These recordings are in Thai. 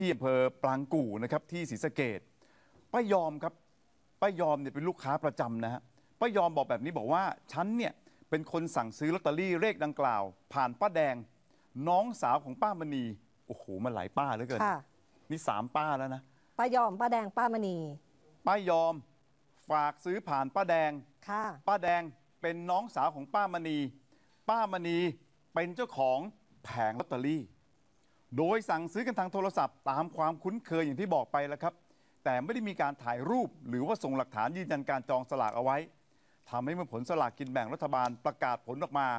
ที่อำเภอปรางกู่นะครับที่ศรีสะเกษป้ายอมครับป้ายอมเนี่ยเป็นลูกค้าประจำนะฮะป้ายอมบอกแบบนี้บอกว่าฉันเนี่ยเป็นคนสั่งซื้อลอตเตอรี่เลขดังกล่าวผ่านป้าแดงน้องสาวของป้ามณีโอ้โหมันหลายป้าเหลือเกินนี่3 ป้าแล้วนะป้ายอมป้าแดงป้ามณีป้ายอมฝากซื้อผ่านป้าแดงป้าแดงเป็นน้องสาวของป้ามณีป้ามณีเป็นเจ้าของแผงลอตเตอรี่โดยสั่งซื้อกันทางโทรศัพท์ตามความคุ้นเคยอย่างที่บอกไปแล้วครับแต่ไม่ได้มีการถ่ายรูปหรือว่าส่งหลักฐานยืนยันการจองสลากเอาไว้ทำให้เมื่อผลสลากกินแบ่งรัฐบาลประกาศผลออกมา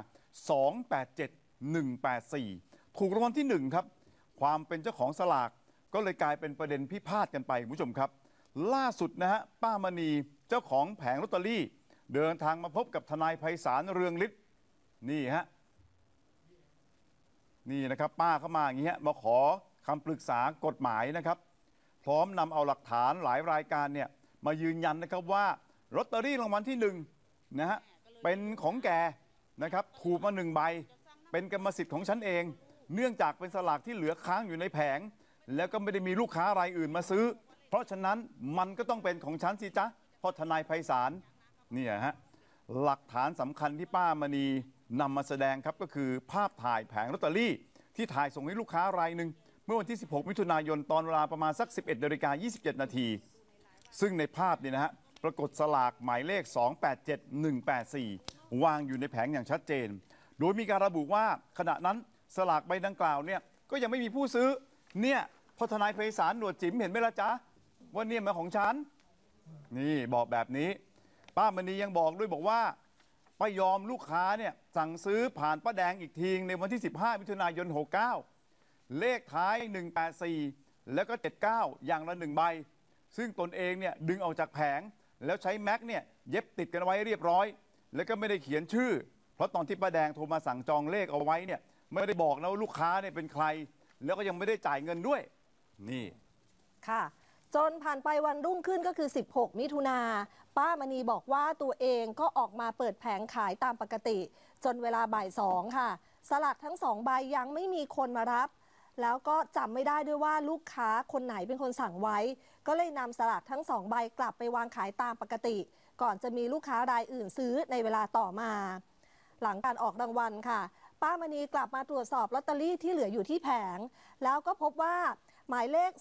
287184ถูกรางวัลที่1ครับความเป็นเจ้าของสลากก็เลยกลายเป็นประเด็นพิพาทกันไปคุณผู้ชมครับล่าสุดนะฮะป้ามณีเจ้าของแผงลอตเตอรี่เดินทางมาพบกับทนายไพศาลเรืองฤทธิ์นี่ฮะนี่นะครับป้าเข้ามาอย่างนี้ฮะมาขอคำปรึกษากฎหมายนะครับพร้อมนำเอาหลักฐานหลายรายการเนี่ยมายืนยันนะครับว่าลอตเตอรี่รางวัลที่1นะฮะเป็นของแกนะครับถูกมา1 ใบเป็นกรรมสิทธิ์ของฉันเองเนื่องจากเป็นสลากที่เหลือค้างอยู่ในแผงแล้วก็ไม่ได้มีลูกค้ารายอื่นมาซื้อเพราะฉะนั้นมันก็ต้องเป็นของฉันสิจ๊ะเพราะทนายไพศาลเนี่ยฮะหลักฐานสำคัญที่ป้ามณีนำมาแสดงครับก็คือภาพถ่ายแผงลอตเตอรี่ที่ถ่ายส่งให้ลูกค้ารายหนึ่งเมื่อวันที่16มิถุนายนตอนเวลาประมาณสัก 11:27 นาทีซึ่งในภาพเนี่ยนะฮะปรากฏสลากหมายเลข287184วางอยู่ในแผงอย่างชัดเจนโดยมีการระบุว่าขณะนั้นสลากใบดังกล่าวเนี่ยก็ยังไม่มีผู้ซื้อเนี่ยพอทนายไพศาลหนวดจิ๋มเห็นไหมล่ะจ๊ะว่าเนี่ยมันของฉันนี่บอกแบบนี้ป้ามณียังบอกด้วยบอกว่าป้ายอมลูกค้าเนี่ยสั่งซื้อผ่านป้าแดงอีกทีในวันที่15มิถุนายน69เลขท้าย184แล้วก็79อย่างละ1 ใบซึ่งตนเองเนี่ยดึงออกจากแผงแล้วใช้แม็กเนี่ยเย็บติดกันไว้เรียบร้อยแล้วก็ไม่ได้เขียนชื่อเพราะตอนที่ป้าแดงโทรมาสั่งจองเลขเอาไว้เนี่ยไม่ได้บอกนะว่าลูกค้าเนี่ยเป็นใครแล้วก็ยังไม่ได้จ่ายเงินด้วยนี่ค่ะจนผ่านไปวันรุ่งขึ้นก็คือ16มิถุนาป้ามณีบอกว่าตัวเองก็ออกมาเปิดแผงขายตามปกติจนเวลาบ่าย2ค่ะสลากทั้ง2 ใบยังไม่มีคนมารับแล้วก็จำไม่ได้ด้วยว่าลูกค้าคนไหนเป็นคนสั่งไว้ก็เลยนำสลากทั้ง2 ใบกลับไปวางขายตามปกติก่อนจะมีลูกค้ารายอื่นซื้อในเวลาต่อมาหลังการออกรางวัลค่ะป้ามณีกลับมาตรวจสอบลอตเตอรี่ที่เหลืออยู่ที่แผงแล้วก็พบว่าหมายเลข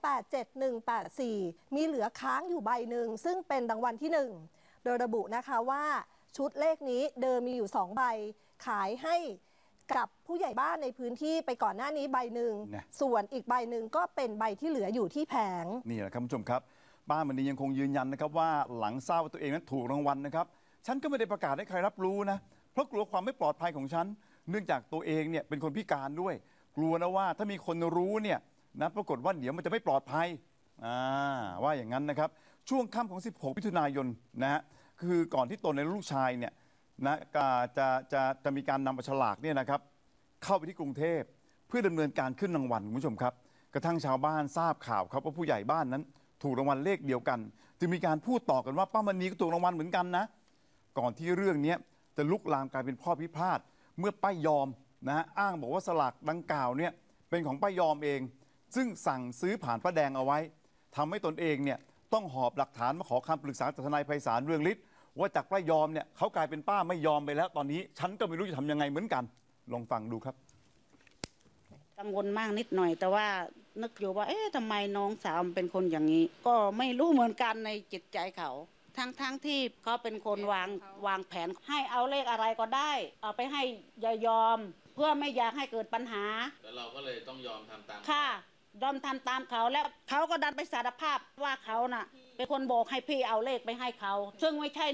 287184มีเหลือค้างอยู่ใบหนึ่งซึ่งเป็นรางวัลที่1โดยระบุนะคะว่าชุดเลขนี้เดิมมีอยู่2 ใบขายให้กับผู้ใหญ่บ้านในพื้นที่ไปก่อนหน้านี้ใบหนึ่งส่วนอีกใบหนึ่งก็เป็นใบที่เหลืออยู่ที่แผงนี่แหละครับคุณผู้ชมครับป้ามณียังคงยืนยันนะครับว่าหลังทราบว่าตัวเองนั้นถูกรางวัลนะครับฉันก็ไม่ได้ประกาศให้ใครรับรู้นะเพราะกลัวความไม่ปลอดภัยของฉันเนื่องจากตัวเองเนี่ยเป็นคนพิการด้วยกลัวนะว่าถ้ามีคนรู้เนี่ยนะปรากฏว่าเดี๋ยวมันจะไม่ปลอดภัยว่าอย่างนั้นนะครับช่วงค่ำของ16มิถุนายนนะฮะคือก่อนที่ตนและลูกชายเนี่ยนะจะมีการนำฉลากเนี่ยนะครับเข้าไปที่กรุงเทพเพื่อดำเนินการขึ้นรางวัลคุณผู้ชมครับกระทั่งชาวบ้านทราบข่าวครับว่าผู้ใหญ่บ้านนั้นถูกรางวัลเลขเดียวกันจึงมีการพูดต่อกันว่าป้ามณีก็ถูกรางวัลเหมือนกันนะก่อนที่เรื่องนี้จะลุกลามกลายเป็นข้อพิพาทเมื่อป้ายอมนะฮะอ้างบอกว่าสลากดังกล่าวเนี่ยเป็นของป้ายอมเองซึ่งสั่งซื้อผ่านป้าแดงเอาไว้ทำให้ตนเองเนี่ยต้องหอบหลักฐานมาขอคำปรึกษาจากทนายไพศาลเรืองฤทธิ์ว่าจากป้ายอมเนี่ยเขากลายเป็นป้าไม่ยอมไปแล้วตอนนี้ฉันก็ไม่รู้จะทำยังไงเหมือนกันลองฟังดูครับกังวลมากนิดหน่อยแต่ว่านึกอยู่ว่าเอ๊ะทำไมน้องสาวเป็นคนอย่างนี้ก็ไม่รู้เหมือนกันในจิตใจเขาทั้งที่เขาเป็นคนวางแผนให้เอาเลขอะไรก็ได้เอาไปให้ยอมเพื่อไม่อยากให้เกิดปัญหาแล้วเราก็เลยต้องยอมทำตามค่ะยอมทำตามเขาแล้วเขาก็ดันไปสารภาพว่าเขาน่ะเป็นคนบอกให้พี่เอาเลขไปให้เขาซึ่งไม่ใช่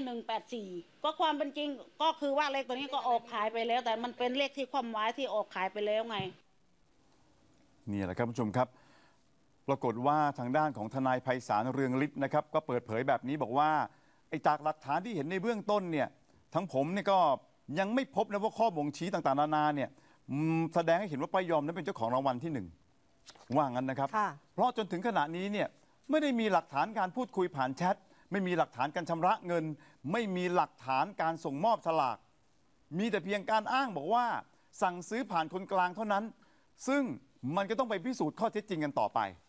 184ก็ความเป็นจริงก็คือว่าเลขตัวนี้ก็ออกขายไปแล้วแต่มันเป็นเลขที่ความหมายที่ออกขายไปแล้วไงนี่แหละครับผู้ชมครับปรากฏว่าทางด้านของทนายไพศาลเรืองฤทธิ์นะครับก็เปิดเผยแบบนี้บอกว่าไอ้จากหลักฐานที่เห็นในเบื้องต้นเนี่ยทั้งผมเนี่ยก็ยังไม่พบนะว่าข้อบ่งชี้ต่างๆนานาเนี่ยแสดงให้เห็นว่าป้ายอมนั้นเป็นเจ้าของรางวัลที่1ว่างั้นนะครับเพราะจนถึงขณะนี้เนี่ยไม่ได้มีหลักฐานการพูดคุยผ่านแชทไม่มีหลักฐานการชำระเงินไม่มีหลักฐานการส่งมอบสลากมีแต่เพียงการอ้างบอกว่าสั่งซื้อผ่านคนกลางเท่านั้นซึ่งมันก็ต้องไปพิสูจน์ข้อเท็จจริงกันต่อไป